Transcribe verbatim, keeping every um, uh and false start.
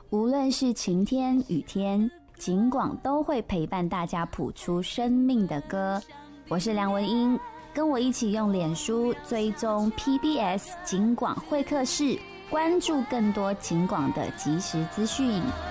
无论是晴天雨天，警广都会陪伴大家谱出生命的歌。我是梁文音，跟我一起用脸书追踪 P B S 警广会客室，关注更多警广的即时资讯。